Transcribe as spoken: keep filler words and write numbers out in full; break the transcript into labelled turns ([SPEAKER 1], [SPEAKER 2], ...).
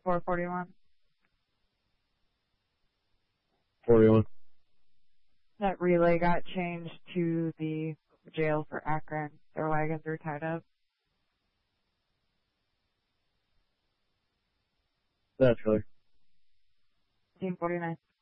[SPEAKER 1] four forty-one.
[SPEAKER 2] forty-one.
[SPEAKER 1] That relay got changed to the jail for Akron. Their wagons were tied up.
[SPEAKER 2] That's clear.
[SPEAKER 1] fifteen forty-nine.